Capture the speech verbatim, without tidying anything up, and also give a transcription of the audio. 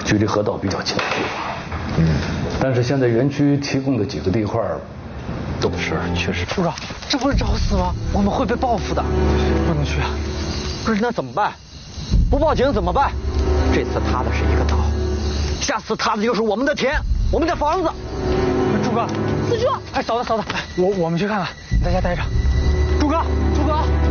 距离河道比较近的地方。嗯，但是现在园区提供的几个地块都是确实。 处长，这不是找死吗？我们会被报复的，不能去啊！ 不是，那怎么办？不报警怎么办？这次塌的是一个岛，下次塌的就是我们的田，我们的房子。 朱哥， 四叔， 哎，嫂子嫂子，我我们去看看，你在家待着。朱哥，朱哥。